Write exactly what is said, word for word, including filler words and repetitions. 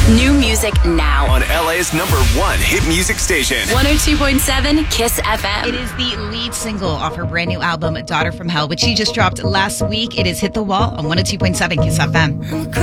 New music now. On L A's number one hit music station. one oh two point seven Kiss F M. It is the lead single off her brand new album, Daughter from Hell, which she just dropped last week. It is Hit the Wall on one oh two point seven Kiss F M.